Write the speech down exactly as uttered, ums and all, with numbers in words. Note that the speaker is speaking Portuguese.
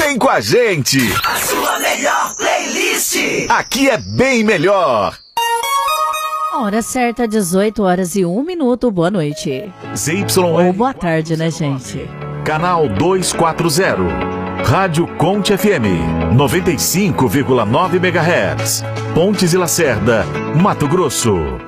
Vem com a gente! A sua melhor playlist! Aqui é bem melhor! Hora certa, dezoito horas e um minuto. Boa noite. Z Y R. Ou boa tarde, né, gente? Canal duzentos e quarenta. Rádio Conte F M. noventa e cinco vírgula nove megahertz. Pontes e Lacerda, Mato Grosso.